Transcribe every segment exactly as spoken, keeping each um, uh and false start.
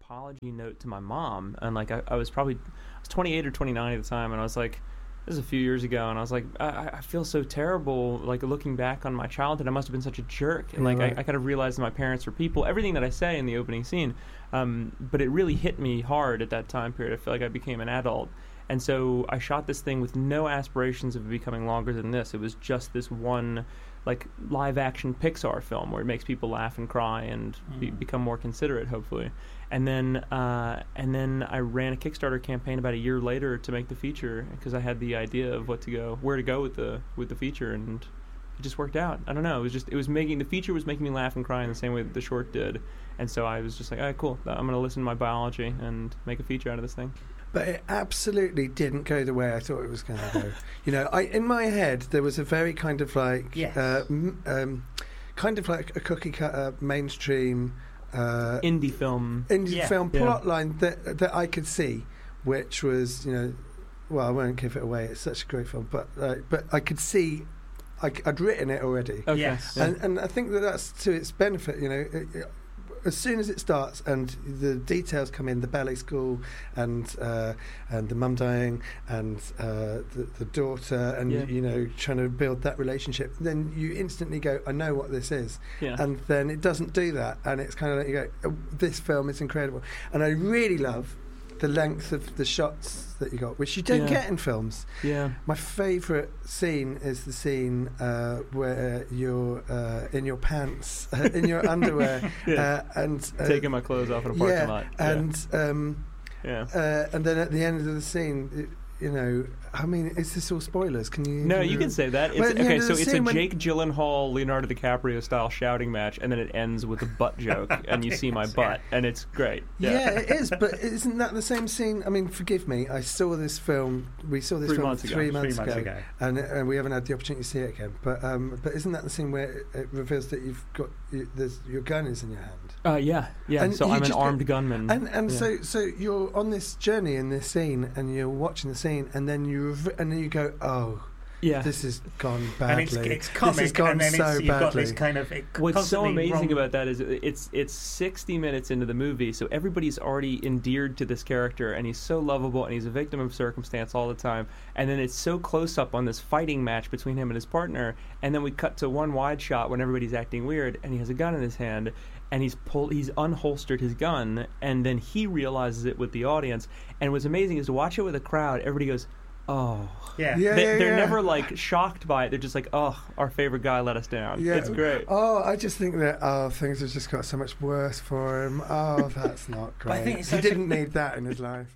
apology note to my mom, and like I, I was probably I was twenty-eight or twenty-nine at the time, and I was like, this is a few years ago, and I was like, I, I feel so terrible, like looking back on my childhood. I must have been such a jerk, and like right. I, I kind of realized that my parents were people. Everything that I say in the opening scene, um, but it really hit me hard at that time period. I feel like I became an adult. And so I shot this thing with no aspirations of becoming longer than this. It was just this one, like, live-action Pixar film where it makes people laugh and cry and mm. be, become more considerate, hopefully. And then, uh, and then I ran a Kickstarter campaign about a year later to make the feature because I had the idea of what to go, where to go with the with the feature, and it just worked out. I don't know. It was just it was making the feature was making me laugh and cry in the same way that the short did. And so I was just like, all right, cool. I'm going to listen to my biology and make a feature out of this thing. But it absolutely didn't go the way I thought it was going to go. You know, I, in my head, there was a very kind of like, yes. uh, m- um, kind of like a cookie cutter, mainstream, uh, indie film, indie yeah. film yeah. plot line that that I could see, which was, you know, well, I won't give it away. It's such a great film, but uh, but I could see, I, I'd written it already. Okay. Yes. Yeah. And and I think that that's to its benefit. You know. It, it, as soon as it starts and the details come in, the ballet school and uh, and the mum dying and uh, the, the daughter and, yeah. you know, trying to build that relationship, then you instantly go, I know what this is. Yeah. And then it doesn't do that. And it's kind of like you go, oh, this film is incredible. And I really love the length of the shots that you got, which you don't yeah. get in films. Yeah. My favourite scene is the scene uh, where you're uh, in your pants, uh, in your underwear, yeah. uh, and uh, taking my clothes off in a parking yeah, lot. and yeah. um, yeah. uh, and then at the end of the scene, it, you know, I mean, is this all spoilers? Can you? No, can you can say that. It's, Well, at the okay, end of so the it's a scene when- Jake Gyllenhaal, Leonardo DiCaprio style shouting match, and then it ends with a butt joke, and you see my butt, and it's great. Yeah. Yeah, it is, but isn't that the same scene? I mean, forgive me, I saw this film, we saw this Three film months ago. three months, Three months ago, ago. And, and we haven't had the opportunity to see it again. But um, but isn't that the scene where it, it reveals that you've got, you, there's, your gun is in your hand? Uh, yeah, yeah. And so you I'm an just- armed gunman. And and yeah. so so you're on this journey in this scene, and you're watching the scene, and then you rev- and then you go, oh, yeah. this has gone And badly. it's, it's this comic, has gone and then so it's, you've got badly. this kind of... It What's so constantly amazing wrong. about that is it's it's sixty minutes into the movie, so everybody's already endeared to this character, and he's so lovable, and he's a victim of circumstance all the time. And then it's so close up on this fighting match between him and his partner, and then we cut to one wide shot when everybody's acting weird, and he has a gun in his hand, and he's pulled, he's unholstered his gun, and then he realizes it with the audience. And what's amazing is to watch it with a crowd, everybody goes, oh. Yeah. Yeah, they, yeah, they're yeah. never like shocked by it. They're just like, oh, our favorite guy let us down. Yeah. It's great. Oh, I just think that oh, things have just got so much worse for him. Oh, that's not But I great. think it's He such a- didn't need that in his life.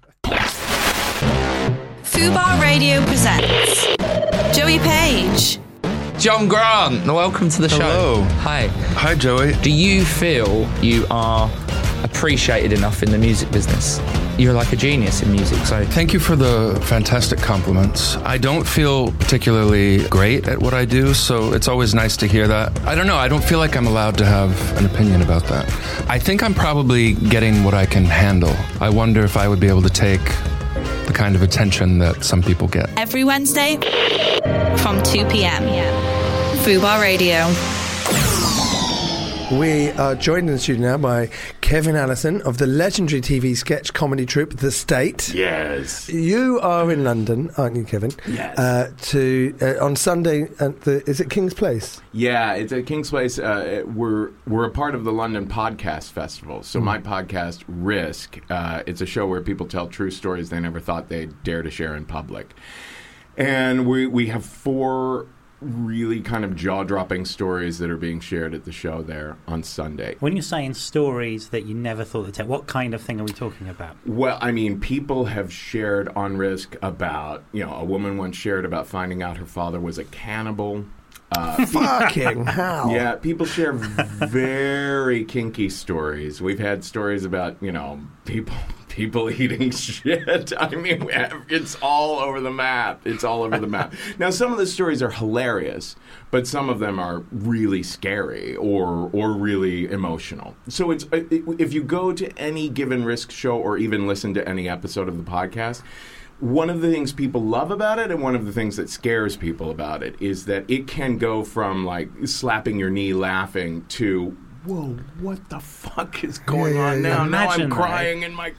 Fubar Radio presents Joey Page. John Grant, welcome to the Hello. show. Hi. Hi, Joey. Do you feel you are appreciated enough in the music business? You're like a genius in music, so... Thank you for the fantastic compliments. I don't feel particularly great at what I do, so it's always nice to hear that. I don't know, I don't feel like I'm allowed to have an opinion about that. I think I'm probably getting what I can handle. I wonder if I would be able to take the kind of attention that some people get. Every Wednesday from two p.m. Fubar Radio. We are joined in the studio now by Kevin Allison of the legendary T V sketch comedy troupe The State. Yes. You are in London, aren't you, Kevin? Yes. Uh, to uh, on Sunday at the is it King's Place? Yeah, it's at King's Place. Uh, we're we're a part of the London Podcast Festival. So my podcast, Risk, uh, it's a show where people tell true stories they never thought they'd dare to share in public. And we we have four really kind of jaw-dropping stories that are being shared at the show there on Sunday. When you're saying stories that you never thought they'd tell, what kind of thing are we talking about? Well, I mean, people have shared on Risk about, you know, a woman once shared about finding out her father was a cannibal. Uh, Fucking hell. Yeah, people share very kinky stories. We've had stories about, you know, people people eating shit. I mean, it's all over the map. It's all over the map. Now, some of the stories are hilarious, but some of them are really scary or or really emotional. So it's if you go to any given Risk show or even listen to any episode of the podcast, one of the things people love about it and one of the things that scares people about it is that it can go from, like, slapping your knee laughing to whoa, what the fuck is going Yeah, on yeah, now? yeah. Now I'm Imagine that. crying in my